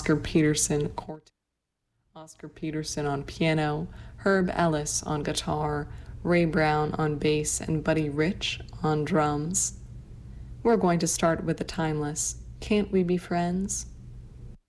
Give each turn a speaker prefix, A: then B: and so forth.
A: Oscar Peterson Oscar Peterson on piano, Herb Ellis on guitar, Ray Brown on bass, and Buddy Rich on drums. We're going to start with the timeless Can't We Be Friends?